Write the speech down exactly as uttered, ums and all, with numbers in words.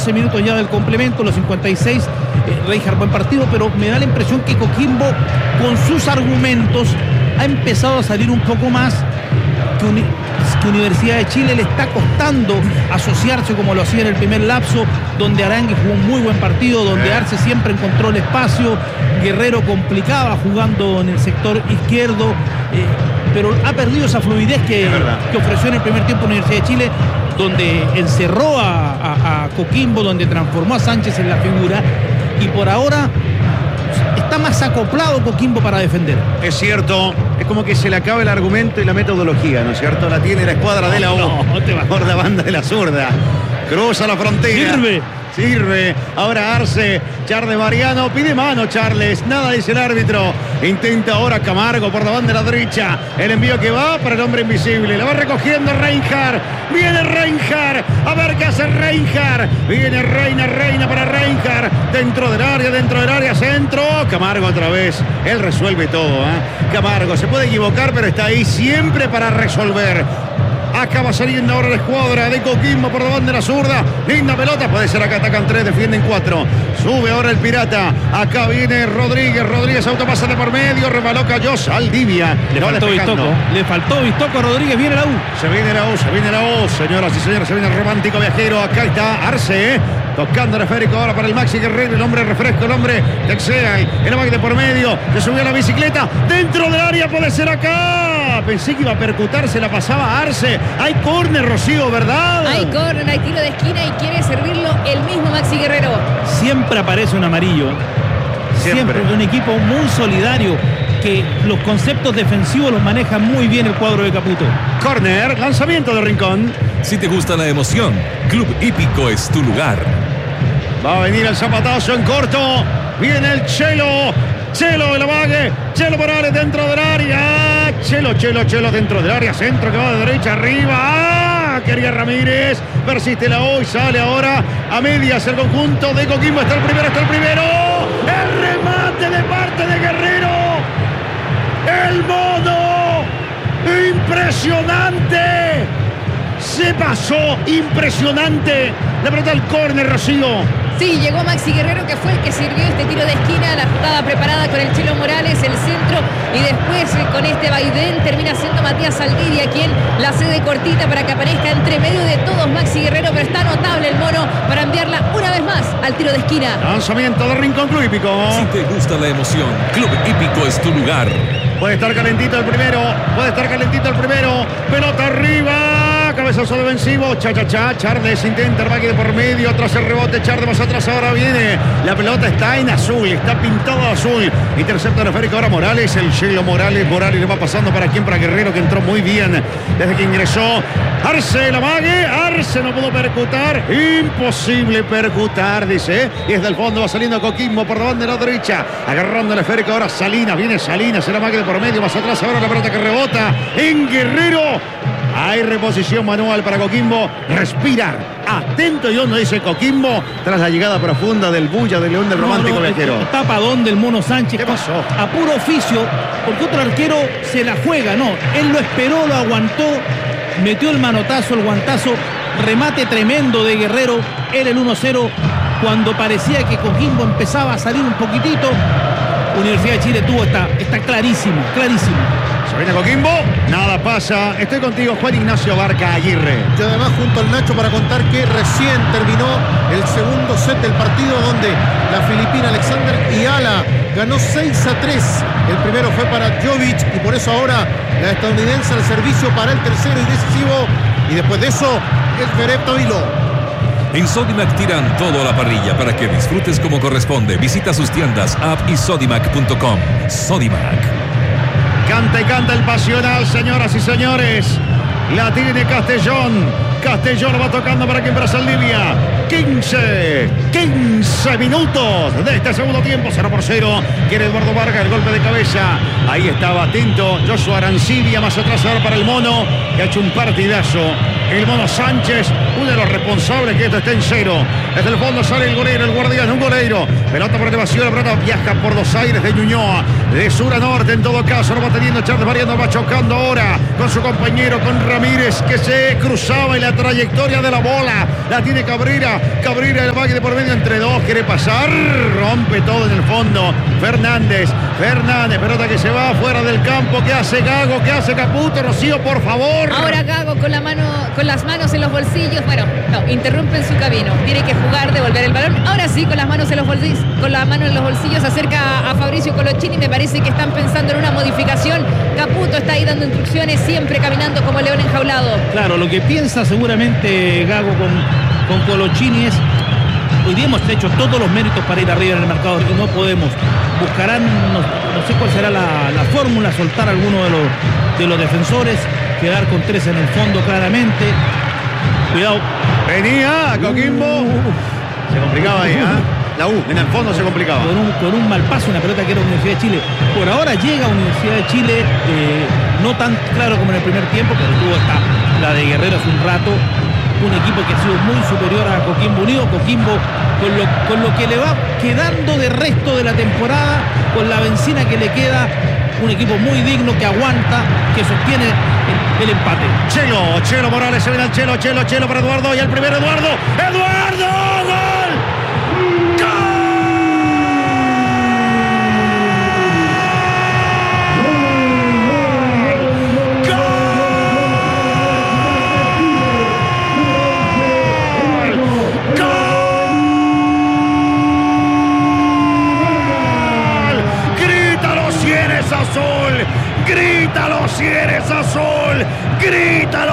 once minutos ya del complemento, los cincuenta y seis. Eh, Reinhardt, buen partido, pero me da la impresión que Coquimbo, con sus argumentos, ha empezado a salir un poco más. Que, uni que Universidad de Chile le está costando asociarse como lo hacía en el primer lapso, donde Arangui jugó un muy buen partido, donde Arce siempre encontró el espacio, Guerrero complicaba jugando en el sector izquierdo, eh, pero ha perdido esa fluidez que, que ofreció en el primer tiempo Universidad de Chile, donde encerró a, a, a Coquimbo, donde transformó a Sánchez en la figura, y por ahora está más acoplado Coquimbo para defender. Es cierto, es como que se le acaba el argumento y la metodología, ¿no es cierto? La tiene la escuadra de la U, no, no te por la banda de la zurda. Cruza la frontera. Sirve. Sirve. Ahora Arce. Charles Mariano pide mano, Charles. Nada dice el árbitro. Intenta ahora Camargo por la banda de la derecha. El envío que va para el hombre invisible. La va recogiendo Reinhardt. Viene Reinhardt. A ver qué hace Reinhardt. Viene Reina, Reina para Reinhardt. Dentro del área, dentro del área, centro. Camargo otra vez. Él resuelve todo, ¿eh? Camargo se puede equivocar, pero está ahí siempre para resolver. Acaba saliendo ahora la escuadra de Coquimbo por la banda de la zurda. Linda pelota. Puede ser acá. Atacan tres, defienden cuatro. Sube ahora el Pirata. Acá viene Rodríguez. Rodríguez autopasa de por medio. Rebaló, cayó Saldivia. Le no faltó Vistoco. Le faltó Vistoco a Rodríguez. Viene la U. Se viene la U. Se viene la U. Señoras y señores, se viene el romántico viajero. Acá está Arce, ¿eh? Tocando el esférico ahora para el Maxi Guerrero. El hombre refresco. El hombre de Exeal. El amague de por medio. Se subió a la bicicleta. Dentro del área. Puede ser acá. Pensé que iba a percutar. Se la pasaba a Arce. Hay córner, Rocío, ¿verdad? Hay córner, hay tiro de esquina y quiere servirlo el mismo Maxi Guerrero. Siempre aparece un amarillo. Siempre. Siempre. Un equipo muy solidario, que los conceptos defensivos los maneja muy bien el cuadro de Caputo. Córner, lanzamiento de Rincón. Si te gusta la emoción, Club Hípico es tu lugar. Va a venir el zapatazo en corto. Viene el Chelo. Chelo, el amague. Chelo Morales dentro del área. Chelo, Chelo, Chelo dentro del área. Centro que va de derecha arriba. ¡Ah! Quería Ramírez. Persiste la U y sale ahora a medias el conjunto de Coquimbo. Está el primero, está el primero. El remate de parte de Guerrero. El mono. Impresionante. Se pasó. Impresionante. La pelota al córner, Rocío. Sí, llegó Maxi Guerrero, que fue el que sirvió este tiro de esquina. La jugada preparada con el Chelo Morales, el centro, y después con este vaivén termina siendo Matías Saldivia quien la cede cortita para que aparezca entre medio de todos Maxi Guerrero, pero está notable el mono para enviarla una vez más al tiro de esquina. Lanzamiento de Rincón, Club Hípico. Si te gusta la emoción, Club Hípico es tu lugar. Puede estar calentito el primero, puede estar calentito el primero. Pelota arriba, cabezazo defensivo. Cha, cha, cha. Charles intenta el baque de por medio. Tras el rebote, Charles más atrás. Ahora viene. La pelota está en azul, está pintado de azul. Intercepta el esférico ahora Morales. El Chelo Morales. Morales le va pasando para quien, para Guerrero, que entró muy bien desde que ingresó. Arce, el amague. Arce no pudo percutar. Imposible percutar, dice. Y desde el fondo va saliendo Coquimbo por la banda de la derecha. Agarrando el esférico ahora Salinas. Viene Salinas, el amague de por medio. Más atrás ahora la pelota que rebota en Guerrero. Hay reposición manual para Coquimbo. Respirar. Atento y hondo, dice Coquimbo, tras la llegada profunda del Bulla de León del Romántico no, no, Viajero. El tapadón del Mono Sánchez. ¿Qué pasó? A puro oficio, porque otro arquero se la juega. No, él lo esperó, lo aguantó, metió el manotazo, el guantazo. Remate tremendo de Guerrero. Era el uno cero cuando parecía que Coquimbo empezaba a salir un poquitito. Universidad de Chile tuvo esta, está clarísimo, clarísimo. Se viene Coquimbo, nada pasa. Estoy contigo, Juan Ignacio Barca Aguirre. Y además junto al Nacho para contar que recién terminó el segundo set del partido, donde la filipina Alexander Iala ganó seis a tres. El primero fue para Jovic y por eso ahora la estadounidense al servicio para el tercero y decisivo. Y después de eso, el Ferep Tavilo. En Sodimac tiran todo a la parrilla para que disfrutes como corresponde. Visita sus tiendas app y sodimac punto com. Sodimac. Canta y canta el pasional, señoras y señores. La tiene Castellón. Castellón va tocando para quien, para Saldivia. quince, quince minutos de este segundo tiempo. cero por cero. Quiere Eduardo Vargas el golpe de cabeza. Ahí estaba atento Joshua Arancibia. Más atrás ahora para el Mono, que ha hecho un partidazo. El Mono Sánchez, uno de los responsables que esto esté en cero. Desde el fondo sale el golero, el guardián, un golero. Pelota por elevación, la pelota viaja por los aires de Ñuñoa. de sur a norte en todo caso. Lo va teniendo Charles Mariano, va chocando ahora con su compañero, con Ramírez, que se cruzaba en la trayectoria de la bola. La tiene Cabrera, Cabrera el baile de por medio entre dos, quiere pasar, rompe todo en el fondo. Fernández, Fernández, pelota que se va fuera del campo. ¿Qué hace Gago? ¿Qué hace Caputo? Rocío, por favor. Ahora Gago con la mano, con las manos en los bolsillos. Bueno, no, interrumpen su camino. Tiene que jugar, devolver el balón. Ahora sí, con las manos en los bolsillos, con la mano en los bolsillos, se acerca a Fabricio Colochini. Me parece que están pensando en una modificación. Caputo está ahí dando instrucciones, siempre caminando como león enjaulado. Claro, lo que piensa seguramente Gago con, con Colochini es: hoy día hemos hecho todos los méritos para ir arriba en el marcador y no podemos. Buscarán, no, no sé cuál será la, la fórmula, soltar a alguno de los, de los defensores, quedar con tres en el fondo claramente. Cuidado. Venía Coquimbo. Se complicaba ahí, ¿ah? ¿eh? La U, en el fondo se complicaba. Con un, con un mal paso, una pelota que era Universidad de Chile. Por ahora llega Universidad de Chile, eh, no tan claro como en el primer tiempo, pero tuvo esta, la de Guerrero hace un rato. Un equipo que ha sido muy superior a Coquimbo Unido. Coquimbo, con lo, con lo que le va quedando de resto de la temporada, con la benzina que le queda, un equipo muy digno que aguanta, que sostiene el, el empate. Chelo, Chelo Morales, se viene al Chelo, Chelo, Chelo para Eduardo, y el primero Eduardo, Eduardo, gol. Grítalo si eres azul, grítalo.